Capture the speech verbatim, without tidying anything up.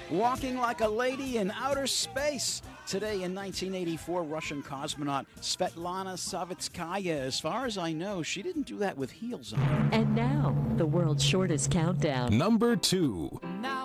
walking like a lady in outer space. Today in nineteen eighty-four, Russian cosmonaut Svetlana Savitskaya. As far as I know, she didn't do that with heels on. And now, the world's shortest countdown. Number two.